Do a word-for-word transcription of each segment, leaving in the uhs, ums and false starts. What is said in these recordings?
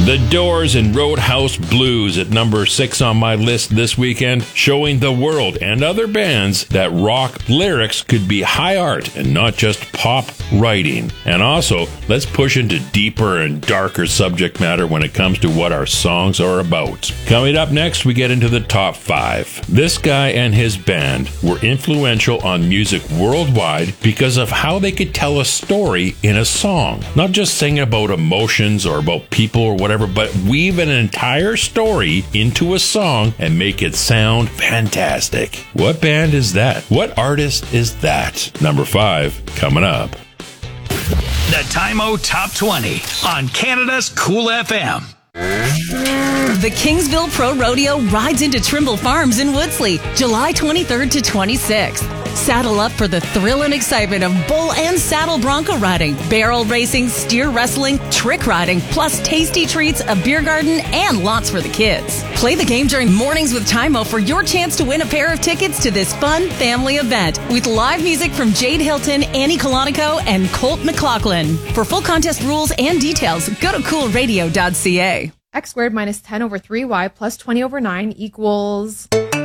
The Doors and Roadhouse Blues at number six on my list this weekend, showing the world and other bands that rock lyrics could be high art and not just pop writing. And also, let's push into deeper and darker subject matter when it comes to what our songs are about. Coming up next, we get into the top five. This guy and his band were influential on music worldwide because of how they could tell a story in a song. Not just singing about emotions or about people or whatever, but weave an entire story into a song and make it sound fantastic. What band is that? What artist is that? Number five, coming up. The Time-O Top twenty on Canada's Cool F M. The Kingsville Pro Rodeo rides into Trimble Farms in Woodsley, July twenty-third to twenty-sixth. Saddle up for the thrill and excitement of bull and saddle bronco riding, barrel racing, steer wrestling, trick riding, plus tasty treats, a beer garden, and lots for the kids. Play the game during Mornings with Time-O for your chance to win a pair of tickets to this fun family event with live music from Jade Hilton, Annie Colonico, and Colt McLaughlin. For full contest rules and details, go to cool radio dot c a. X squared minus ten over three y plus twenty over nine equals...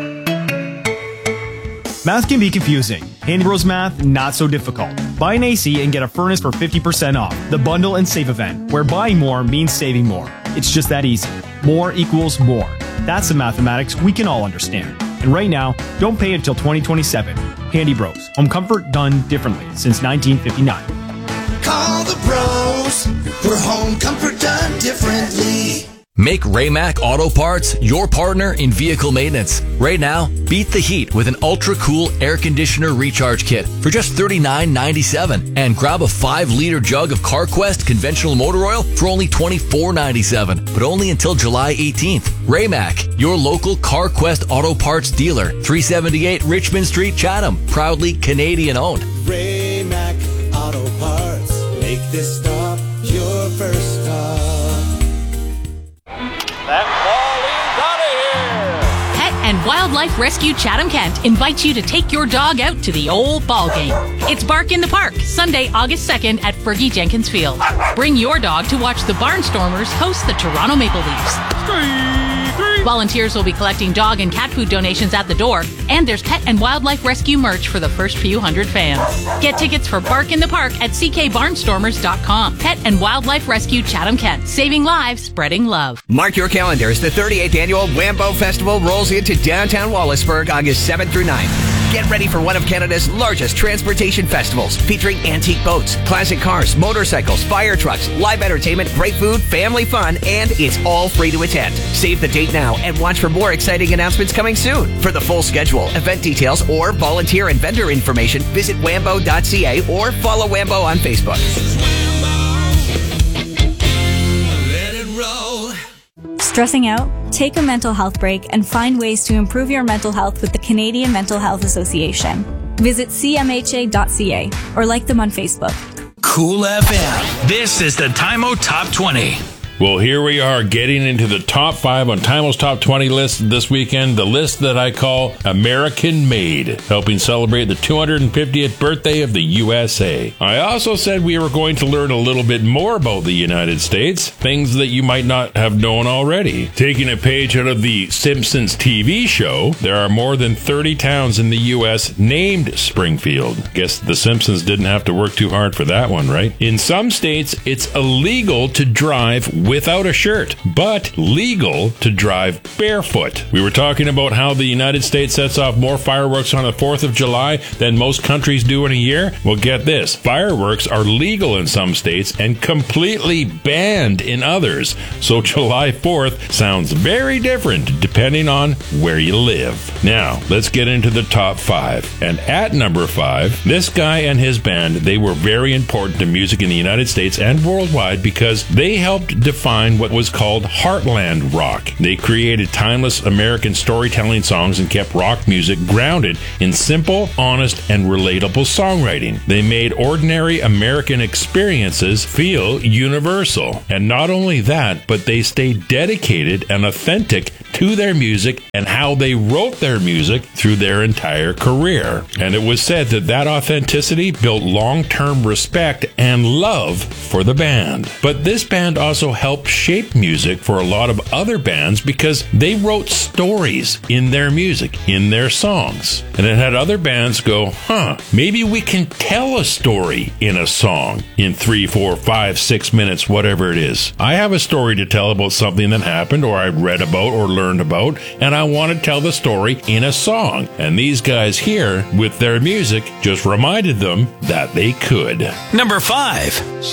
Math can be confusing. Handy Bros Math, not so difficult. Buy an A C and get a furnace for fifty percent off. The Bundle and Save event, where buying more means saving more. It's just that easy. More equals more. That's the mathematics we can all understand. And right now, don't pay until twenty twenty-seven. Handy Bros. Home comfort done differently since nineteen fifty-nine. Call the bros for home comfort done differently. Make Raymac Auto Parts your partner in vehicle maintenance. Right now, beat the heat with an ultra-cool air conditioner recharge kit for just thirty-nine ninety-seven, and grab a five liter jug of CarQuest conventional motor oil for only twenty-four ninety-seven, but only until July eighteenth. Raymac, your local CarQuest Auto Parts dealer, three seventy-eight Richmond Street, Chatham, proudly Canadian owned. Raymac Auto Parts, make this stop your first stop. That ball is out of here! Pet and Wildlife Rescue Chatham-Kent invites you to take your dog out to the old ball game. It's Bark in the Park, Sunday, August second at Fergie Jenkins Field. Bring your dog to watch the Barnstormers host the Toronto Maple Leafs. Volunteers will be collecting dog and cat food donations at the door, and there's pet and wildlife rescue merch for the first few hundred fans. Get tickets for Bark in the Park at c k barnstormers dot com. Pet and Wildlife Rescue Chatham-Kent. Saving lives, spreading love. Mark your calendars. The thirty-eighth Annual Wambo Festival rolls into downtown Wallaceburg August seventh through ninth. Get ready for one of Canada's largest transportation festivals, featuring antique boats, classic cars, motorcycles, fire trucks, live entertainment, great food, family fun, and it's all free to attend. Save the date now and watch for more exciting announcements coming soon. For the full schedule, event details, or volunteer and vendor information, visit wambo dot c a or follow Wambo on Facebook. Stressing out? Take a mental health break and find ways to improve your mental health with the Canadian Mental Health Association. Visit c m h a dot c a or like them on Facebook. Cool F M. This is the Time-O Top twenty. Well, here we are getting into the top five on Time-O's Top twenty list this weekend, the list that I call American Made, helping celebrate the two hundred fiftieth birthday of the U S A. I also said we were going to learn a little bit more about the United States, things that you might not have known already. Taking a page out of the Simpsons T V show, there are more than thirty towns in the U S named Springfield. Guess the Simpsons didn't have to work too hard for that one, right? In some states, it's illegal to drive without a shirt, but legal to drive barefoot. We were talking about how the United States sets off more fireworks on the fourth of July than most countries do in a year. Well, get this. Fireworks are legal in some states and completely banned in others. So July fourth sounds very different depending on where you live. Now, let's get into the top five. And at number five, this guy and his band, they were very important to music in the United States and worldwide because they helped define define what was called Heartland rock. They created timeless American storytelling songs and kept rock music grounded in simple, honest, and relatable songwriting. They made ordinary American experiences feel universal. And not only that, but they stayed dedicated and authentic to their music and how they wrote their music through their entire career. And it was said that that authenticity built long-term respect and love for the band. But this band also helped shape music for a lot of other bands because they wrote stories in their music, in their songs. And it had other bands go, huh, maybe we can tell a story in a song in three, four, five, six minutes, whatever it is. I have a story to tell about something that happened or I read about or learned about, and I want to tell the story in a song. And these guys here, with their music, just reminded them that they could. Number five.